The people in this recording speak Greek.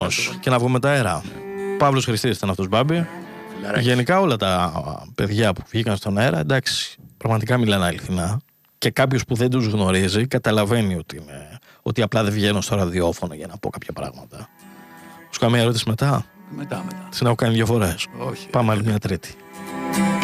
Βεβαίως. Και να βγούμε τα αέρα. Παύλος Χριστίδης ήταν αυτός, Μπάμπη. Γενικά όλα τα παιδιά που βγήκαν στον αέρα, εντάξει, πραγματικά μιλάνε αληθινά. Και κάποιος που δεν τους γνωρίζει καταλαβαίνει ότι απλά δεν βγαίνω στο ραδιόφωνο για να πω κάποια πράγματα. Σου κάνω μια ερώτηση μετά. Μετά. Την έχω κάνει 2 φορές. Όχι. Πάμε άλλη μια τρίτη.